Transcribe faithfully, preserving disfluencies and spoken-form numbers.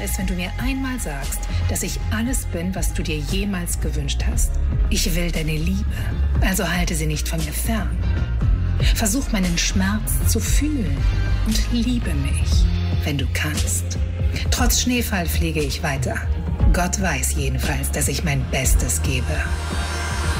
ist, wenn du mir einmal sagst, dass ich alles bin, was du dir jemals gewünscht hast. Ich will deine Liebe, also halte sie nicht von mir fern. Versuch meinen Schmerz zu fühlen und liebe mich, wenn du kannst. Trotz Schneefall fliege ich weiter. Gott weiß jedenfalls, dass ich mein Bestes gebe.